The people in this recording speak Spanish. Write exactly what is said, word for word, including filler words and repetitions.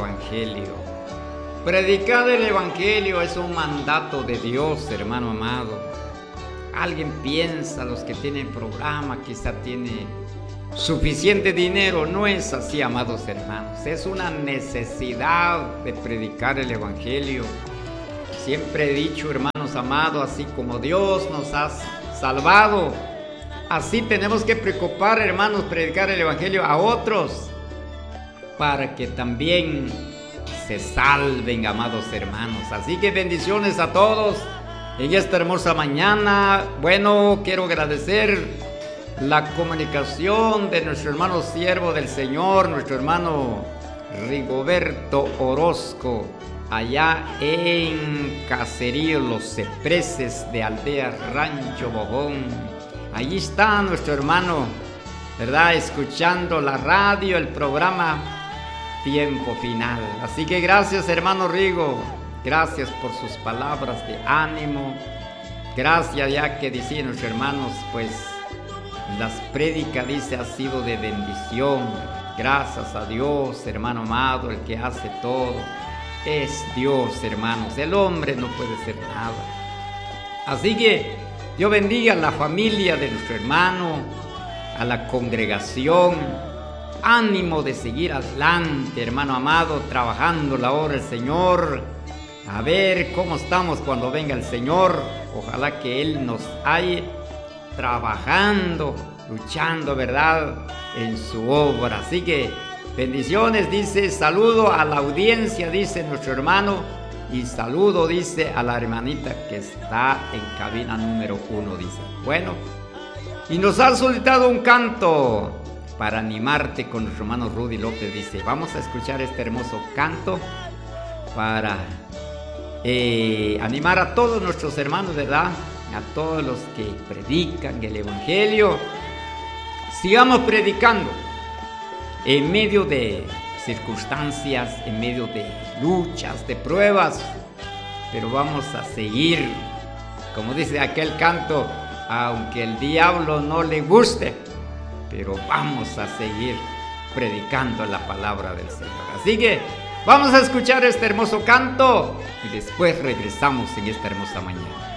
Evangelio. Predicar el Evangelio es un mandato de Dios, hermano amado. Alguien piensa, los que tienen programa, quizá tiene suficiente dinero. No es así, amados hermanos. Es una necesidad de predicar el Evangelio. Siempre he dicho, hermanos amados, así como Dios nos ha salvado, así tenemos que preocupar, hermanos, predicar el Evangelio a otros, para que también se salven, amados hermanos. Así que bendiciones a todos en esta hermosa mañana. Bueno, quiero agradecer la comunicación de nuestro hermano siervo del Señor, nuestro hermano Rigoberto Orozco, allá en Caserío Los Cipreses de Aldea Rancho Bojón. Allí está nuestro hermano, ¿verdad?, escuchando la radio, el programa Tiempo Final. Así que gracias, hermano Rigo, gracias por sus palabras de ánimo. Gracias, ya que dicen nuestros hermanos, pues las prédicas, dice, ha sido de bendición. Gracias a Dios, hermano amado, el que hace todo es Dios, hermanos. El hombre no puede ser nada. Así que Dios bendiga a la familia de nuestro hermano, a la congregación. Ánimo de seguir adelante, hermano amado, trabajando la obra del Señor. A ver cómo estamos cuando venga el Señor. Ojalá que Él nos haya trabajando, luchando, ¿verdad?, en su obra. Así que bendiciones, dice, saludo a la audiencia, dice nuestro hermano, y saludo, dice, a la hermanita que está en cabina número uno, dice. Bueno, y nos ha solicitado un canto para animarte con nuestro hermano Rudy López. Dice, vamos a escuchar este hermoso canto para eh, animar a todos nuestros hermanos, ¿verdad?, a todos los que predican el Evangelio. Sigamos predicando en medio de circunstancias, en medio de luchas, de pruebas, pero vamos a seguir, como dice aquel canto, aunque el diablo no le guste, pero vamos a seguir predicando la palabra del Señor. Así que vamos a escuchar este hermoso canto y después regresamos en esta hermosa mañana.